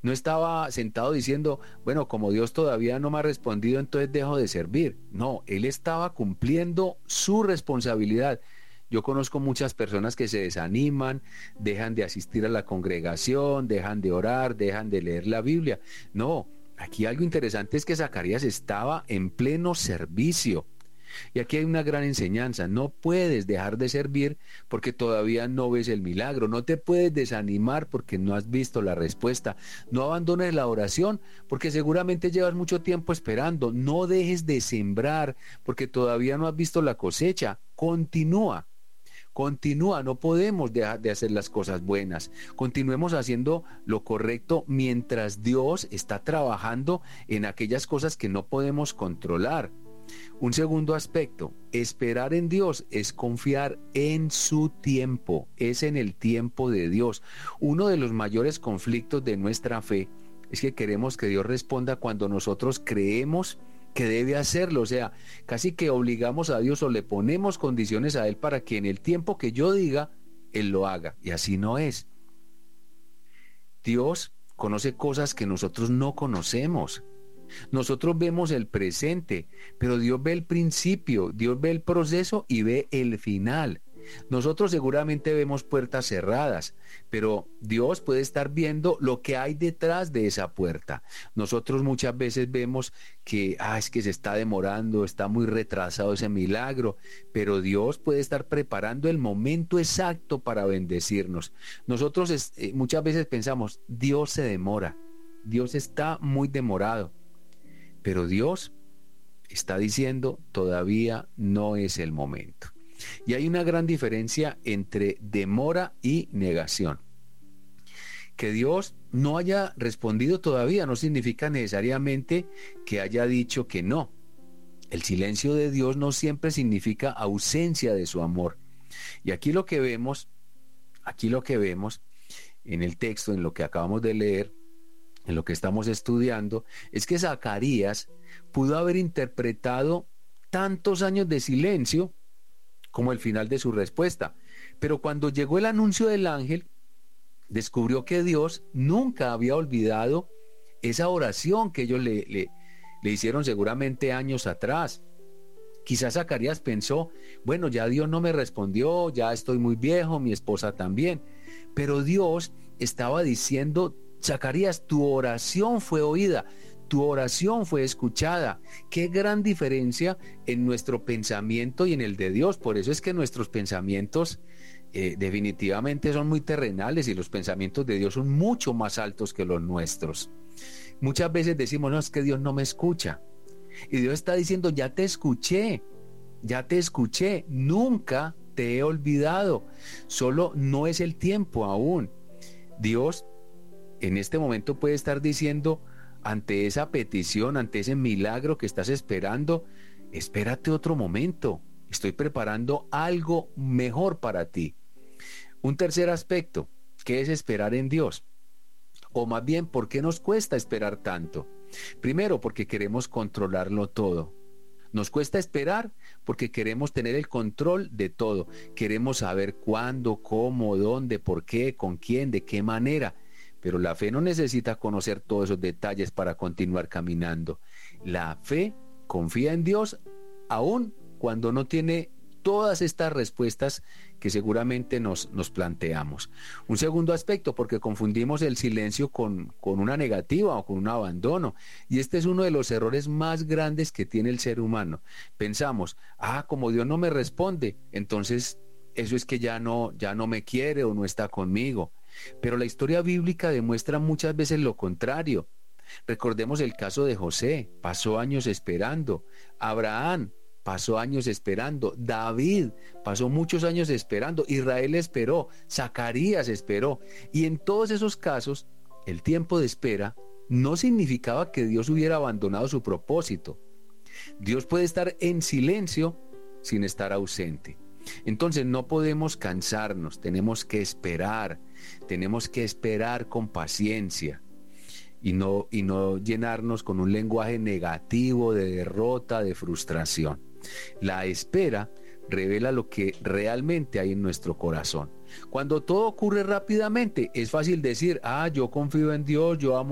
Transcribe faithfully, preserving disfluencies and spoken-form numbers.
No estaba sentado diciendo, bueno, como Dios todavía no me ha respondido, entonces dejo de servir. No, él estaba cumpliendo su responsabilidad. Yo conozco muchas personas que se desaniman, dejan de asistir a la congregación, dejan de orar, dejan de leer la Biblia. No, aquí algo interesante es que Zacarías estaba en pleno servicio. Y aquí hay una gran enseñanza: no puedes dejar de servir porque todavía no ves el milagro, no te puedes desanimar porque no has visto la respuesta, no abandones la oración porque seguramente llevas mucho tiempo esperando, no dejes de sembrar porque todavía no has visto la cosecha, continúa. Continúa, no podemos dejar de hacer las cosas buenas. Continuemos haciendo lo correcto mientras Dios está trabajando en aquellas cosas que no podemos controlar. Un segundo aspecto: esperar en Dios es confiar en su tiempo, es en el tiempo de Dios. Uno de los mayores conflictos de nuestra fe es que queremos que Dios responda cuando nosotros creemos que debe hacerlo, o sea, casi que obligamos a Dios o le ponemos condiciones a Él para que en el tiempo que yo diga, Él lo haga, y así no es. Dios conoce cosas que nosotros no conocemos. Nosotros vemos el presente, pero Dios ve el principio, Dios ve el proceso y ve el final. Nosotros seguramente vemos puertas cerradas, pero Dios puede estar viendo lo que hay detrás de esa puerta. Nosotros muchas veces vemos que, ah, es que se está demorando, está muy retrasado ese milagro, pero Dios puede estar preparando el momento exacto para bendecirnos. Nosotros eh, muchas veces pensamos, Dios se demora, Dios está muy demorado. Pero Dios está diciendo, todavía no es el momento. Y hay una gran diferencia entre demora y negación. Que Dios no haya respondido todavía no significa necesariamente que haya dicho que no. El silencio de Dios no siempre significa ausencia de su amor. Y aquí lo que vemos, aquí lo que vemos en el texto, en lo que acabamos de leer, en lo que estamos estudiando, es que Zacarías pudo haber interpretado tantos años de silencio como el final de su respuesta, pero cuando llegó el anuncio del ángel, descubrió que Dios nunca había olvidado esa oración que ellos le, le, le hicieron seguramente años atrás. Quizás Zacarías pensó, bueno, ya Dios no me respondió, ya estoy muy viejo, mi esposa también, pero Dios estaba diciendo, Zacarías, tu oración fue oída, tu oración fue escuchada. Qué gran diferencia en nuestro pensamiento y en el de Dios. Por eso es que nuestros pensamientos eh, definitivamente son muy terrenales y los pensamientos de Dios son mucho más altos que los nuestros. Muchas veces decimos, no, es que Dios no me escucha. Y Dios está diciendo, ya te escuché, ya te escuché, nunca te he olvidado, solo no es el tiempo aún. Dios en este momento puede estar diciendo, ante esa petición, ante ese milagro que estás esperando, espérate otro momento, estoy preparando algo mejor para ti. Un tercer aspecto, ¿qué es esperar en Dios? O más bien, ¿por qué nos cuesta esperar tanto? Primero, porque queremos controlarlo todo. Nos cuesta esperar porque queremos tener el control de todo. Queremos saber cuándo, cómo, dónde, por qué, con quién, de qué manera. Pero la fe no necesita conocer todos esos detalles para continuar caminando. La fe confía en Dios aun cuando no tiene todas estas respuestas que seguramente nos, nos planteamos. Un segundo aspecto, porque confundimos el silencio con, con una negativa o con un abandono. Y este es uno de los errores más grandes que tiene el ser humano. Pensamos, ah, como Dios no me responde, entonces eso es que ya no, ya no me quiere o no está conmigo. Pero la historia bíblica demuestra muchas veces lo contrario. Recordemos el caso de José, pasó años esperando. Abraham pasó años esperando. David pasó muchos años esperando. Israel esperó. Zacarías esperó. Y en todos esos casos, el tiempo de espera no significaba que Dios hubiera abandonado su propósito. Dios puede estar en silencio sin estar ausente. Entonces no podemos cansarnos, tenemos que esperar, tenemos que esperar con paciencia y no, y no llenarnos con un lenguaje negativo de derrota, de frustración. La espera revela lo que realmente hay en nuestro corazón. Cuando todo ocurre rápidamente, es fácil decir, ah, yo confío en Dios, yo amo